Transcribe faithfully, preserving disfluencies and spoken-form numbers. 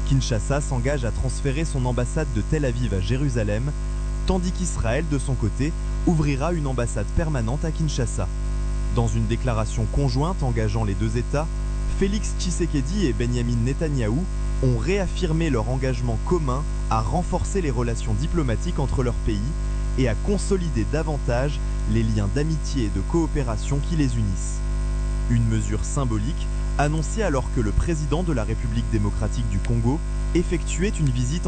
Kinshasa s'engage à transférer son ambassade de Tel Aviv à Jérusalem, tandis qu'Israël, de son côté, ouvrira une ambassade permanente à Kinshasa. Dans une déclaration conjointe engageant les deux États, Félix Tshisekedi et Benyamin Netanyahou ont réaffirmé leur engagement commun à renforcer les relations diplomatiques entre leurs pays et à consolider davantage les liens d'amitié et de coopération qui les unissent. Une mesure symbolique annoncée alors que le président de la République démocratique du Congo effectuait une visite